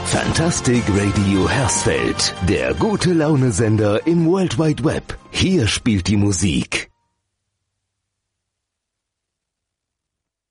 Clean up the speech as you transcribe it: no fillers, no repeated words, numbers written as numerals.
Fantastic Radio Hersfeld, der gute Laune-Sender im World Wide Web. Hier spielt die Musik